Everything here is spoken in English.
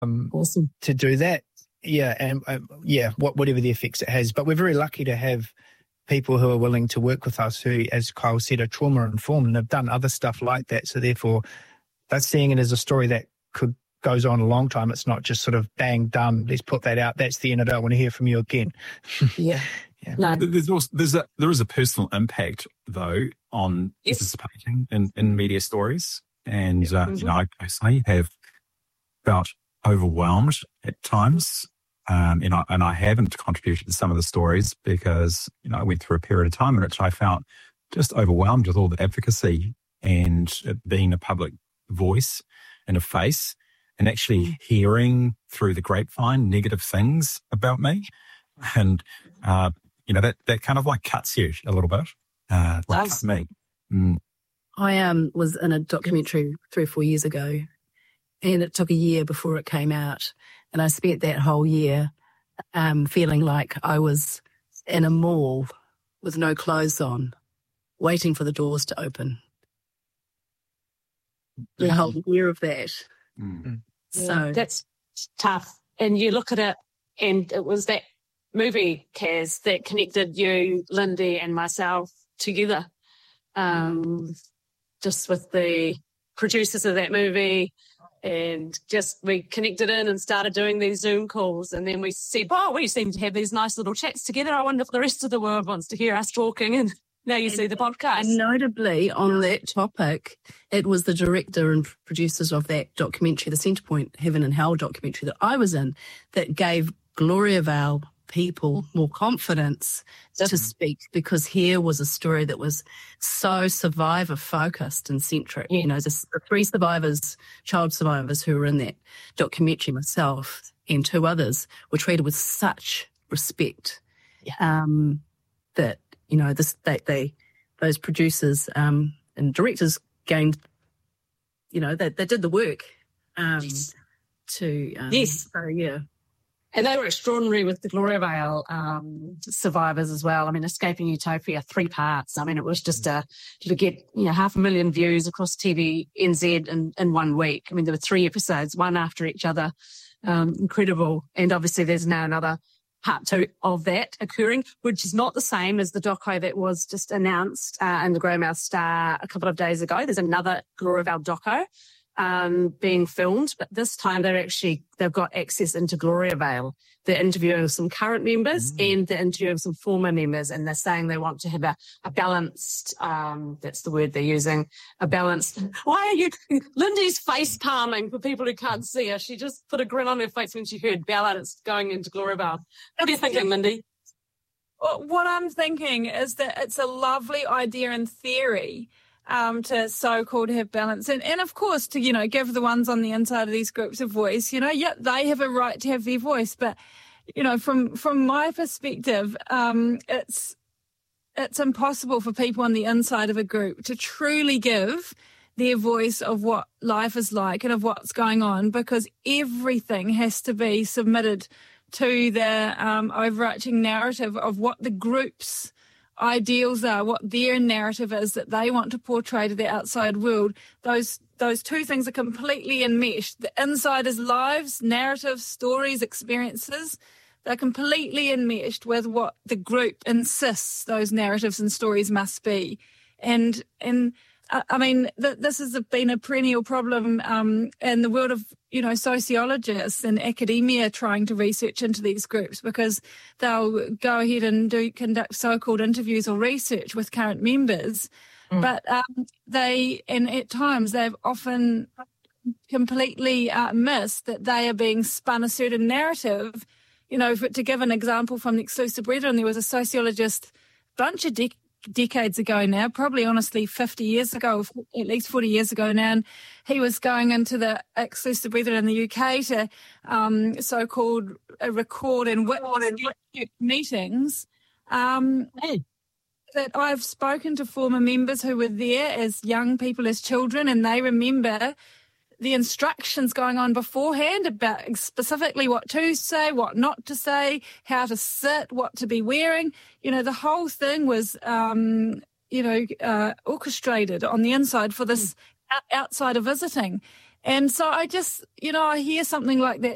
Awesome. to do that. Yeah, and whatever the effects it has. But we're very lucky to have people who are willing to work with us who, as Kyle said, are trauma-informed and have done other stuff like that. So therefore, they're seeing it as a story that goes on a long time. It's not just sort of bang, done, let's put that out. That's the end. I don't want to hear from you again. Yeah. Yeah. No. There is a personal impact, though, on participating in media stories. And, I personally have felt overwhelmed at times. And I haven't contributed to some of the stories because, I went through a period of time in which I felt just overwhelmed with all the advocacy and being a public voice and a face and actually hearing through the grapevine negative things about me. And, that kind of like cuts you a little bit. Cuts me. Mm. I was in a documentary 3 or 4 years ago, and it took a year before it came out. And I spent that whole year feeling like I was in a mall with no clothes on, waiting for the doors to open. The whole year of that. Mm. So that's tough. And you look at it, and it was that movie, Kaz, that connected you, Lindy, and myself together. Just with the producers of that movie, and just we connected in and started doing these Zoom calls, and then we said, we seem to have these nice little chats together. I wonder if the rest of the world wants to hear us talking, and now you see the podcast. And notably on that topic, it was the director and producers of that documentary, the Centrepoint Heaven and Hell documentary that I was in, that gave Gloriavale people more confidence to speak, because here was a story that was so survivor focused and centric. The 3 survivors, child survivors who were in that documentary, myself and 2 others, were treated with such respect that those producers and directors gained, they did the work And they were extraordinary with the Gloriavale survivors as well. I mean, Escaping Utopia, 3 parts. I mean, it was just to get 500,000 views across TV NZ in 1 week. I mean, there were 3 episodes, one after each other. Incredible. And obviously there's now another part 2 of that occurring, which is not the same as the doco that was just announced in the Greymouth Star a couple of days ago. There's another Gloriavale doco being filmed, but this time they've got access into Gloriavale. They're interviewing some current members and they're interviewing some former members, and they're saying they want to have a balanced, that's the word they're using, a balanced. Why are you, Lindy's face palming for people who can't see her? She just put a grin on her face when she heard balanced going into Gloriavale. What are you thinking, Lindy? Well, what I'm thinking is that it's a lovely idea in theory, to so-called have balance. And of course, to, give the ones on the inside of these groups a voice, they have a right to have their voice. But, from my perspective, it's impossible for people on the inside of a group to truly give their voice of what life is like and of what's going on, because everything has to be submitted to the overarching narrative of what the group's ideals are, what their narrative is that they want to portray to the outside world. Those 2 things are completely enmeshed. The insiders' lives, narratives, stories, experiences, they're completely enmeshed with what the group insists those narratives and stories must be. And I mean, this has been a perennial problem in the world of, sociologists and academia trying to research into these groups, because they'll go ahead and conduct so-called interviews or research with current members. But at times they've often completely missed that they are being spun a certain narrative. To give an example from the Exclusive Brethren, there was a sociologist a bunch of decades ago now, probably honestly 50 years ago, at least 40 years ago now, and he was going into the Exclusive Brethren in the UK to so-called record and witness meetings. That I've spoken to former members who were there as young people, as children, and they remember the instructions going on beforehand about specifically what to say, what not to say, how to sit, what to be wearing. The whole thing was, orchestrated on the inside for this outsider visiting. And so I just, I hear something like that